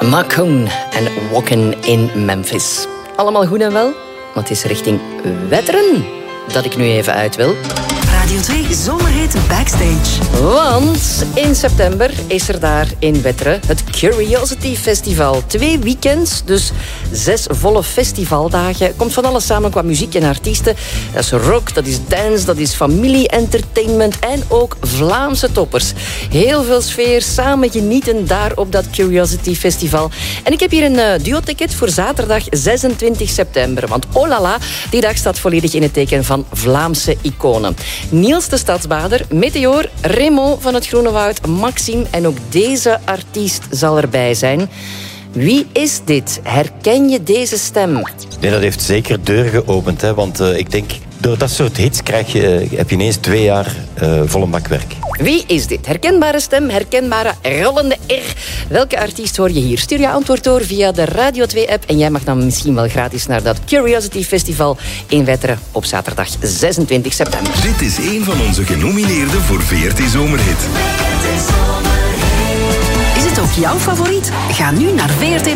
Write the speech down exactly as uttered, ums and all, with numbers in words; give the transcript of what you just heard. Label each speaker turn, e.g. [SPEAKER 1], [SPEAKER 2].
[SPEAKER 1] Macoon en Walkin' in Memphis. Allemaal goed en wel, want het is richting Wetteren dat ik nu even uit wil.
[SPEAKER 2] Radio twee Zomerhit Backstage.
[SPEAKER 1] Want in september is er daar in Wetteren het Curiosity Festival. Twee weekends, dus zes volle festivaldagen. Komt van alles samen qua muziek en artiesten. Dat is rock, dat is dance, dat is familie-entertainment en ook Vlaamse toppers. Heel veel sfeer, samen genieten daar op dat Curiosity Festival. En ik heb hier een uh, duo-ticket voor zaterdag zesentwintig september. Want oh la la, die dag staat volledig in het teken van Vlaamse iconen. Niels de Stadsbader, Meteor, Remo van het Groene Woud, Maxime en ook deze artiest zal erbij zijn. Wie is dit? Herken je deze stem?
[SPEAKER 3] Nee, dat heeft zeker deuren geopend. Hè, want uh, ik denk, door dat soort hits krijg je, uh, heb je ineens twee jaar uh, volle bakwerk.
[SPEAKER 1] Wie is dit? Herkenbare stem, herkenbare rollende R. Welke artiest hoor je hier? Stuur je antwoord door via de Radio twee-app. En jij mag dan misschien wel gratis naar dat Curiosity Festival in Wetteren op zaterdag zesentwintig september.
[SPEAKER 4] Dit is een van onze genomineerden voor V R T Zomerhit.
[SPEAKER 2] Is het ook jouw favoriet? Ga nu naar V R T